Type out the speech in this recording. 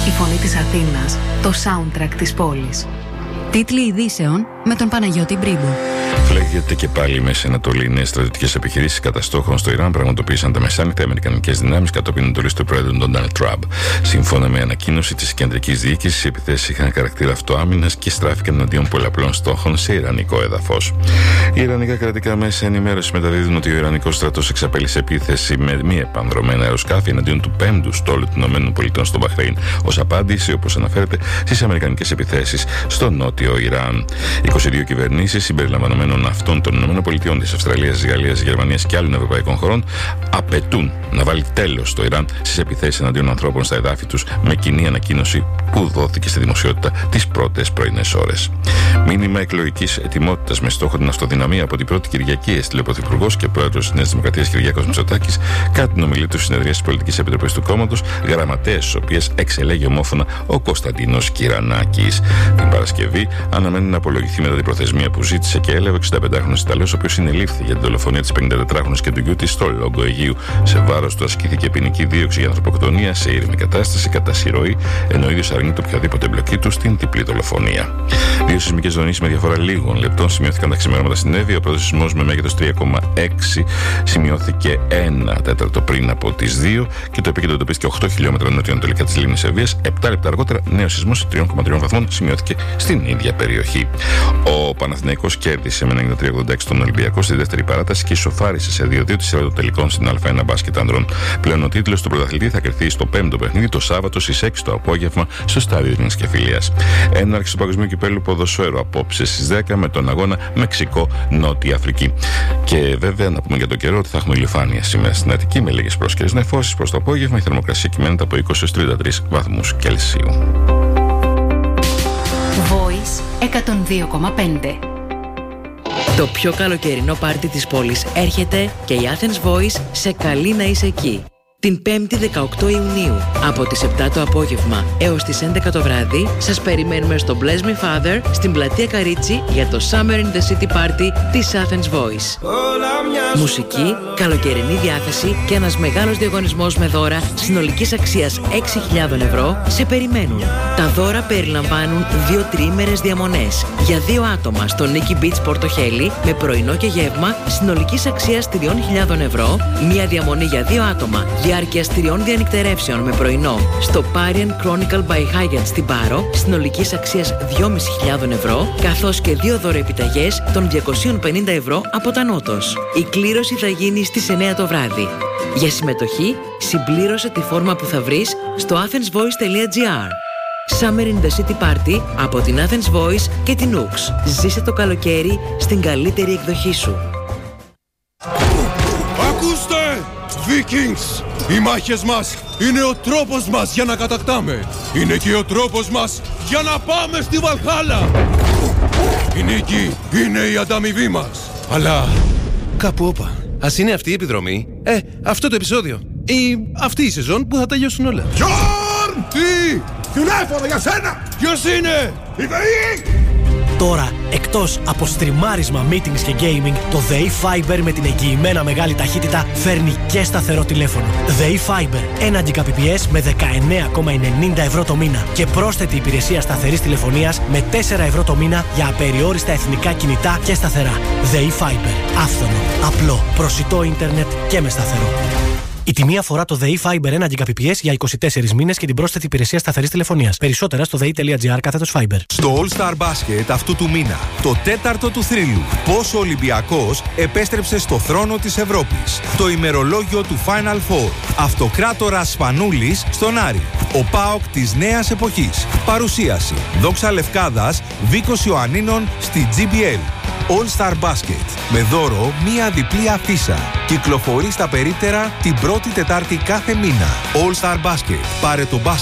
Η φωνή της Αθήνας, το soundtrack της πόλης. Τίτλοι ειδήσεων με τον Παναγιώτη Μπρίμπο. Φλέγεται και πάλι η Μέση Ανατολή. Νέες στρατιωτικές επιχειρήσεις κατά στόχων στο Ιράν πραγματοποίησαν τα μεσάνυχτα οι αμερικανικές δυνάμεις κατόπιν εντολής του Πρόεδρου Ντόναλντ Τραμπ. Σύμφωνα με ανακοίνωση της κεντρικής διοίκησης, οι επιθέσεις είχαν χαρακτήρα αυτοάμυνας και στράφηκαν εναντίον πολλαπλών στόχων σε ιρανικό έδαφος. Οι ιρανικά κρατικά μέσα ενημέρωση μεταδίδουν ότι ο Ιρανικός στρατός εξαπέλυσε επίθεση με μη επανδρομένα αεροσκάφη εναντίον του 5ου στόλου των ΗΠΑ στο Μπαχρέιν, ως απάντηση, όπως αναφέρεται, στις αμερικανικές επιθέσεις στο νότιο Ιράν. 22 κυβερνήσεις συμπεριλαμβανομένων αυτών των ΗΠΑ, της Αυστραλίας, της Γαλλίας, της Γερμανίας και άλλων ευρωπαϊκών χωρών απαιτούν να βάλει τέλος στο Ιράν στις επιθέσεις εναντίον ανθρώπων στα εδάφη τους, με κοινή ανακοίνωση που δόθηκε στη δημοσιότητα τις πρώτες πρωινές ώρες. Μήνυμα εκλογικής ετοιμότητας με στόχο την αυτοδυναμία από την πρώτη Κυριακή έστειλε ο Πρωθυπουργός και Πρόεδρος της Νέας Δημοκρατίας Κυριάκος Μητσοτάκης κατά την ομιλία του στη συνεδρία της Πολιτικής Επιτροπής του κόμματος, γραμματέες στις οποίες εξελέγει ομόφωνα ο Κωνσταντίνος Κυρανάκης. Την Παρασκευή αναμένει να απολογηθεί μετά την προθεσμία που ζήτησε και έλαβε ο 65χρονος Ιταλός, ο οποίος συνελήφθη για την δολοφονία της 54χρονης και του γιού της στο Λόγκο Αιγείου. Σε βάρος του ασκήθηκε ποινική δίωξη για ανθρωποκτονία σε ήρεμη κατάσταση κατά συρροή, ενώ ο ίδιος αρνείται οποιαδήποτε εμπλοκή του στην διπλή δολοφονία. Δύο σεισμικές δονήσεις με διαφορά λίγων λεπτών σημειώθηκαν τα ξημερώματα στην Εύβοια. Ο πρώτος σεισμός με μέγεθος 3,6 σημειώθηκε 1 τέταρτο πριν από τις 2 και το επίκεντρο εντοπίστηκε 8 χιλιόμετρα νοτιοανατολικά της λίμνης Εύβοιας. 7 λεπτά αργότερα, νέος σεισμός 3,3 βαθμών σημειώθηκε στην ίδια περιοχή. Ο Παναθηναϊκός κέρδισε με 93-86 τον Ολυμπιακό στη δεύτερη παράταση και ισοφάρισε σε 2-2 τη σειρά των τελικών στην Α1 μπάσκετ ανδρών. Πλέον ο τίτλος του πρωταθλητή θα κερθεί στο 5ο παιχνίδι το Σάββατο στις 6 το απόγευμα στο στάδιο Ειρήνης και Φιλίας. Έναρξη του Παγκοσμίου Κυπέλλου Ποδοσφαίρου απόψε στις 10 με τον αγώνα Μεξικό-Νότια Αφρική. Και βέβαια να πούμε για τον καιρό ότι θα έχουμε ηλιοφάνεια σήμερα στην Αττική με λίγες πρόσκαιρες νεφώσεις προς το απόγευμα. Η θερμοκρασία κυμαίνεται από 20 έως 33 βαθμούς Κελσίου. Voice 102,5. Το πιο καλοκαιρινό πάρτι της πόλης έρχεται και η Athens Voice σε καλεί να είσαι εκεί. Την 5η 18 Ιουνίου, από τις 7 το απόγευμα έως τις 11 το βράδυ, σας περιμένουμε στο Bless Me Father στην πλατεία Καρίτσι για το Summer in the City Party της Athens Voice. Μουσική, καλοκαιρινή διάθεση και ένας μεγάλος διαγωνισμός με δώρα συνολικής αξίας 6.000 ευρώ σε περιμένουν. Τα δώρα περιλαμβάνουν 2 τριήμερες διαμονές για 2 άτομα στο Nikki Beach Πορτοχέλη με πρωινό και γεύμα συνολικής αξίας 3.000 ευρώ, μία διαμονή για 2 άτομα διάρκειας 3 διανυκτερεύσεων με πρωινό στο Parian Chronicle by Hyatt στην Πάρο συνολικής αξίας 2.500 ευρώ, καθώς και 2 δωρεοεπιταγές των 250 ευρώ από τα Νότος. Η κλήρωση θα γίνει στις 9 το βράδυ. Για συμμετοχή, συμπλήρωσε τη φόρμα που θα βρεις στο athensvoice.gr. Summer in the City Party από την Athens Voice και την Ux. Ζήσε το καλοκαίρι στην καλύτερη εκδοχή σου. Ακούστε! Vikings! Οι μάχες μας είναι ο τρόπος μας για να κατακτάμε. Είναι και ο τρόπος μας για να πάμε στη Βαλχάλα. Η νίκη είναι η ανταμοιβή μας. Αλλά κάπου όπα. Ας είναι αυτή η επιδρομή, αυτό το επεισόδιο ή αυτή η σεζόν που θα τελειώσουν όλα. Γιόρν! Τι! Τηλέφωνο για σένα! Ποιος είναι? Η ΔΕΗ! Τώρα, εκτός από στριμάρισμα, meetings και gaming, το ΔΕΗ Fiber με την εγγυημένα μεγάλη ταχύτητα φέρνει και σταθερό τηλέφωνο. ΔΕΗ Fiber, 1 Gbps με 19,90 ευρώ το μήνα και πρόσθετη υπηρεσία σταθερής τηλεφωνίας με 4 ευρώ το μήνα για απεριόριστα εθνικά κινητά και σταθερά. ΔΕΗ Fiber, άφθονο, απλό, προσιτό ίντερνετ και με σταθερό. Η τιμή αφορά το ΔΕΗ Fiber 1 Gbps για 24 μήνες και την πρόσθετη υπηρεσία σταθερής τηλεφωνίας. Περισσότερα στο dei.gr/Fiber. Στο All Star Basket αυτού του μήνα, το τέταρτο του θρύλου, πώς ο Ολυμπιακός επέστρεψε στο θρόνο της Ευρώπης. Το ημερολόγιο του Final Four. Αυτοκράτορας Σπανούλης στον Άρη. Ο ΠΑΟΚ της νέας εποχής. Παρουσίαση. Δόξα Λευκάδας, Βίκος Ιωαννίνων στη GBL. All Star Basket. Με δώρο μία διπλή αφίσα. Κυκλοφορεί στα περίπτερα την πρώτη Τετάρτη κάθε μήνα. All Star Basket. Πάρε το μπάσκετ